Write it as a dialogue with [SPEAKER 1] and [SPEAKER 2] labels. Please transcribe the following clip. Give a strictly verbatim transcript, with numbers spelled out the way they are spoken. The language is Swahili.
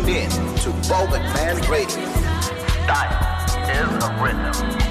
[SPEAKER 1] in to Bogan Man Radio.
[SPEAKER 2] Style is a rhythm.